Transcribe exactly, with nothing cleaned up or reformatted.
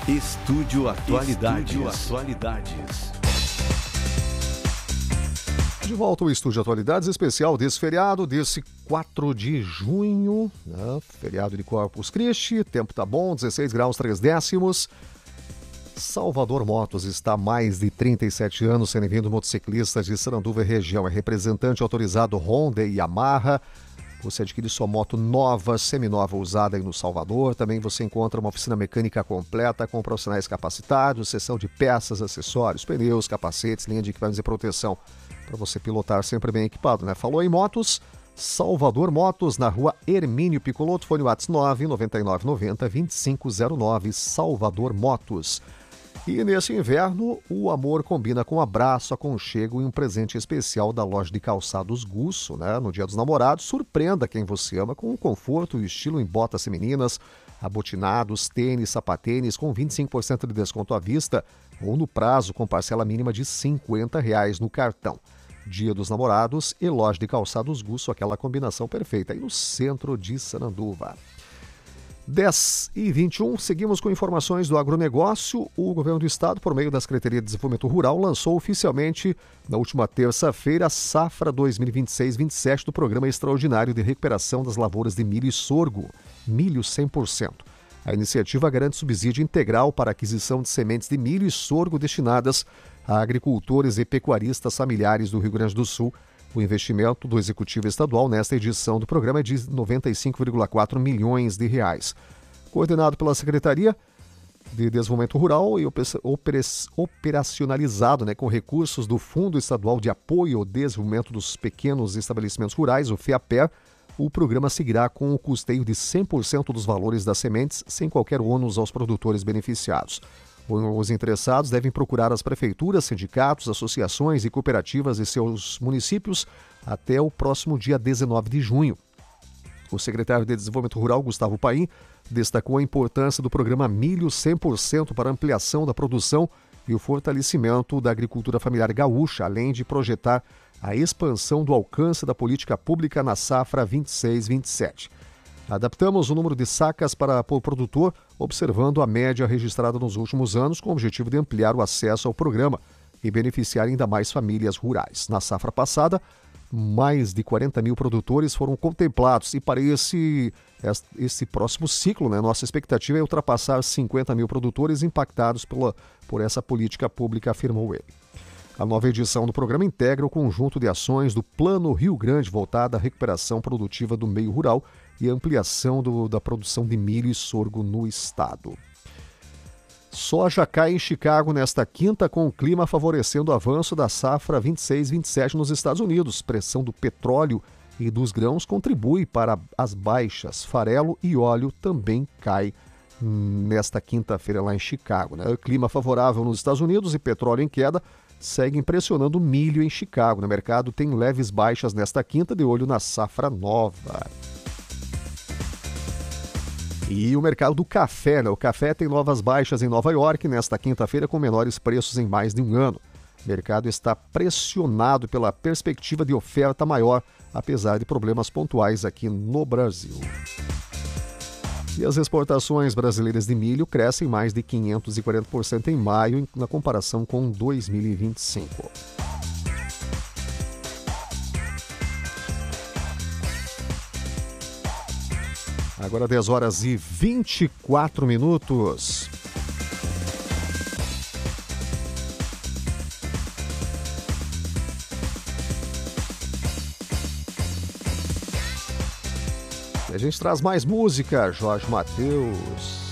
Estúdio Atualidades. Estúdio Atualidades. De volta ao Estúdio Atualidades, especial desse feriado, desse quatro de junho, né? Feriado de Corpus Christi, tempo tá bom, dezesseis graus, três décimos. Salvador Motos está há mais de trinta e sete anos sendo vendido motociclistas de Sananduva e região. É representante autorizado Honda e Yamaha. Você adquire sua moto nova, seminova, usada aí no Salvador. Também você encontra uma oficina mecânica completa com profissionais capacitados, seção de peças, acessórios, pneus, capacetes, linha de equipamentos de proteção para você pilotar sempre bem equipado, né? Falou em motos, Salvador Motos, na rua Hermínio Picoloto, fone WhatsApp nove nove nove nove zero dois cinco zero nove, Salvador Motos. E nesse inverno, o amor combina com um abraço, aconchego e um presente especial da loja de calçados Gusso, né? No Dia dos Namorados, surpreenda quem você ama com conforto e estilo em botas femininas, abotinados, tênis, sapatênis com vinte e cinco por cento de desconto à vista ou no prazo com parcela mínima de cinquenta reais no cartão. Dia dos Namorados e loja de calçados Gusso, aquela combinação perfeita aí no centro de Sananduva. dez e vinte e um, seguimos com informações do agronegócio. O governo do estado, por meio da Secretaria de Desenvolvimento Rural, lançou oficialmente, na última terça-feira, a safra dois mil e vinte e seis vinte e sete do Programa Extraordinário de Recuperação das Lavouras de Milho e Sorgo, milho cem por cento. A iniciativa garante subsídio integral para a aquisição de sementes de milho e sorgo destinadas a agricultores e pecuaristas familiares do Rio Grande do Sul. O investimento do Executivo Estadual nesta edição do programa é de noventa e cinco vírgula quatro milhões de reais. Coordenado pela Secretaria de Desenvolvimento Rural e operacionalizado, né, com recursos do Fundo Estadual de Apoio ao Desenvolvimento dos Pequenos Estabelecimentos Rurais, o FEAPER, o programa seguirá com o custeio de cem por cento dos valores das sementes, sem qualquer ônus aos produtores beneficiados. Os interessados devem procurar as prefeituras, sindicatos, associações e cooperativas de seus municípios até o próximo dia dezenove de junho. O secretário de Desenvolvimento Rural, Gustavo Paim, destacou a importância do programa Milho cem por cento para a ampliação da produção e o fortalecimento da agricultura familiar gaúcha, além de projetar a expansão do alcance da política pública na safra vinte e seis vinte e sete. Adaptamos o número de sacas para o produtor, observando a média registrada nos últimos anos, com o objetivo de ampliar o acesso ao programa e beneficiar ainda mais famílias rurais. Na safra passada, mais de quarenta mil produtores foram contemplados e para esse, esse próximo ciclo, né, nossa expectativa é ultrapassar cinquenta mil produtores impactados pela, por essa política pública, afirmou ele. A nova edição do programa integra o conjunto de ações do Plano Rio Grande voltada à recuperação produtiva do meio rural e ampliação do, da produção de milho e sorgo no estado. Soja cai em Chicago nesta quinta, com o clima favorecendo o avanço da safra vinte e seis vinte e sete nos Estados Unidos. Pressão do petróleo e dos grãos contribui para as baixas. Farelo e óleo também cai nesta quinta-feira lá em Chicago, né? O clima favorável nos Estados Unidos e petróleo em queda seguem pressionando o milho em Chicago. No mercado tem leves baixas nesta quinta, de olho na safra nova. E o mercado do café, né? O café tem novas baixas em Nova York nesta quinta-feira, com menores preços em mais de um ano. O mercado está pressionado pela perspectiva de oferta maior, apesar de problemas pontuais aqui no Brasil. E as exportações brasileiras de milho crescem mais de quinhentos e quarenta por cento em maio, na comparação com dois mil e vinte e cinco. Agora dez horas e vinte e quatro minutos. E a gente traz mais música, Jorge Mateus.